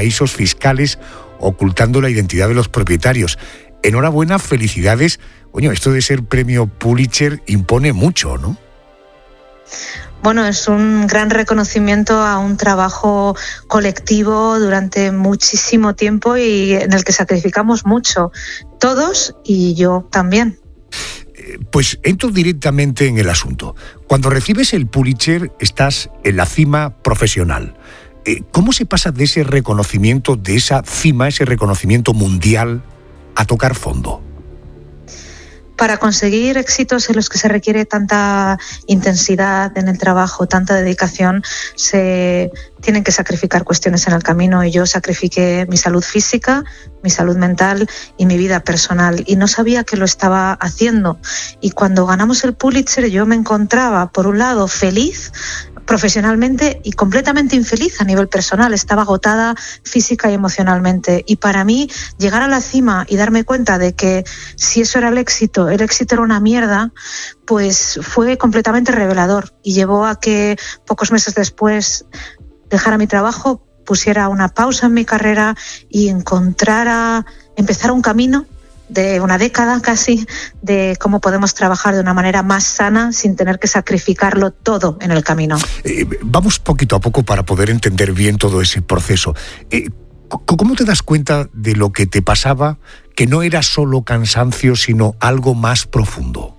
paraísos fiscales ocultando la identidad de los propietarios. Enhorabuena, felicidades. Coño, esto de ser premio Pulitzer impone mucho, ¿no? Bueno, es un gran reconocimiento a un trabajo colectivo durante muchísimo tiempo y en el que sacrificamos mucho, todos y yo también. Pues entro directamente en el asunto. Cuando recibes el Pulitzer estás en la cima profesional. ¿Cómo se pasa de ese reconocimiento, de esa cima, ese reconocimiento mundial, a tocar fondo? Para conseguir éxitos en los que se requiere tanta intensidad en el trabajo, tanta dedicación, se tienen que sacrificar cuestiones en el camino y yo sacrifiqué mi salud física, mi salud mental y mi vida personal y no sabía que lo estaba haciendo. Y cuando ganamos el Pulitzer yo me encontraba, por un lado, feliz profesionalmente y completamente infeliz a nivel personal. Estaba agotada física y emocionalmente. Y para mí, llegar a la cima y darme cuenta de que si eso era el éxito era una mierda, pues fue completamente revelador. Y llevó a que pocos meses después dejara mi trabajo, pusiera una pausa en mi carrera y empezara un camino de una década casi, de cómo podemos trabajar de una manera más sana sin tener que sacrificarlo todo en el camino. Vamos poquito a poco para poder entender bien todo ese proceso. ¿Cómo te das cuenta de lo que te pasaba, que no era solo cansancio, sino algo más profundo?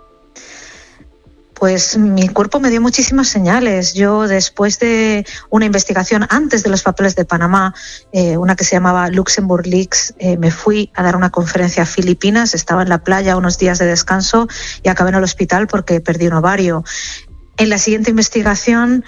Pues mi cuerpo me dio muchísimas señales. Yo, después de una investigación antes de los papeles de Panamá, una que se llamaba Luxembourg Leaks, me fui a dar una conferencia a Filipinas, estaba en la playa unos días de descanso y acabé en el hospital porque perdí un ovario. En la siguiente investigación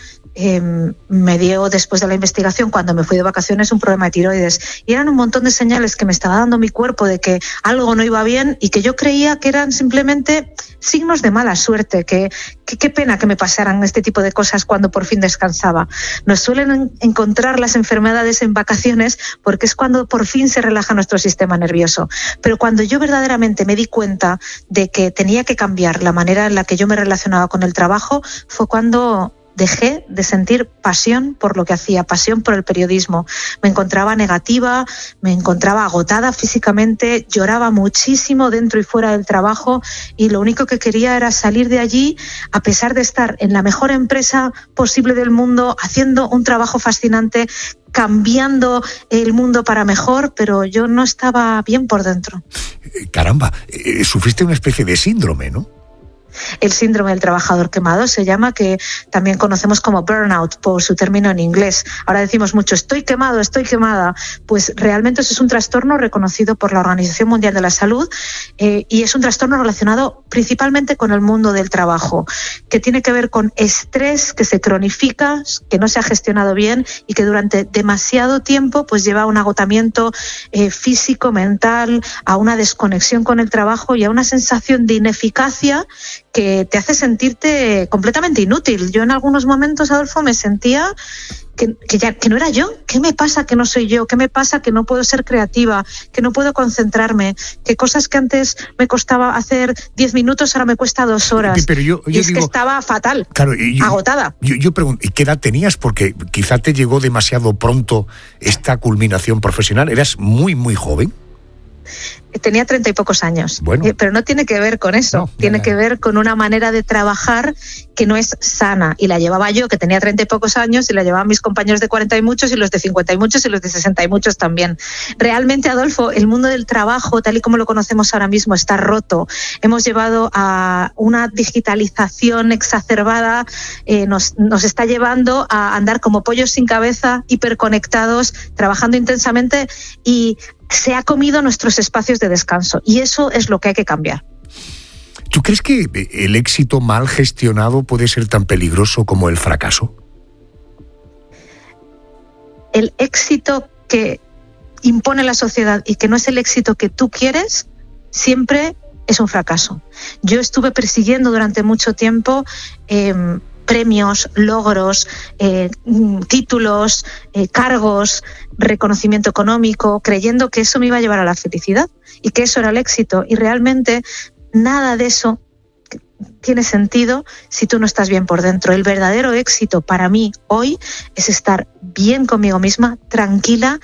me dio, después de la investigación, cuando me fui de vacaciones, un problema de tiroides. Y eran un montón de señales que me estaba dando mi cuerpo de que algo no iba bien y que yo creía que eran simplemente signos de mala suerte, que qué pena que me pasaran este tipo de cosas cuando por fin descansaba. Nos suelen encontrar las enfermedades en vacaciones porque es cuando por fin se relaja nuestro sistema nervioso. Pero cuando yo verdaderamente me di cuenta de que tenía que cambiar la manera en la que yo me relacionaba con el trabajo, fue cuando dejé de sentir pasión por lo que hacía, pasión por el periodismo. Me encontraba negativa, me encontraba agotada físicamente, lloraba muchísimo dentro y fuera del trabajo y lo único que quería era salir de allí, a pesar de estar en la mejor empresa posible del mundo, haciendo un trabajo fascinante, cambiando el mundo para mejor, pero yo no estaba bien por dentro. Caramba, sufriste una especie de síndrome, ¿no? El síndrome del trabajador quemado se llama, que también conocemos como burnout por su término en inglés. Ahora decimos mucho, estoy quemado, estoy quemada. Pues realmente eso es un trastorno reconocido por la Organización Mundial de la Salud y es un trastorno relacionado principalmente con el mundo del trabajo, que tiene que ver con estrés que se cronifica, que no se ha gestionado bien y que durante demasiado tiempo pues lleva a un agotamiento físico, mental, a una desconexión con el trabajo y a una sensación de ineficacia que te hace sentirte completamente inútil. Yo en algunos momentos, Adolfo, me sentía que no era yo. ¿Qué me pasa que no soy yo? ¿Qué me pasa que no puedo ser creativa? Que no puedo concentrarme. Que cosas que antes me costaba hacer 10 minutos ahora me cuesta 2 horas. Pero yo y es digo, que estaba fatal, claro, agotada. Yo pregunto, ¿y qué edad tenías? Porque quizá te llegó demasiado pronto esta culminación profesional. ¿Eras muy, muy joven? Tenía 30 y pocos años, bueno, pero no tiene que ver con eso, tiene que ver con una manera de trabajar que no es sana, y la llevaba yo, que tenía 30 y pocos años, y la llevaban mis compañeros de 40 y muchos, y los de 50 y muchos, y los de 60 y muchos también. Realmente, Adolfo, el mundo del trabajo, tal y como lo conocemos ahora mismo, está roto. Hemos llevado a una digitalización exacerbada, nos está llevando a andar como pollos sin cabeza, hiperconectados, trabajando intensamente, y se ha comido nuestros espacios de descanso, y eso es lo que hay que cambiar. ¿Tú crees que el éxito mal gestionado puede ser tan peligroso como el fracaso? El éxito que impone la sociedad y que no es el éxito que tú quieres, siempre es un fracaso. Yo estuve persiguiendo durante mucho tiempo premios, logros, títulos, cargos, reconocimiento económico, creyendo que eso me iba a llevar a la felicidad y que eso era el éxito. Y realmente nada de eso tiene sentido si tú no estás bien por dentro. El verdadero éxito para mí hoy es estar bien conmigo misma, tranquila,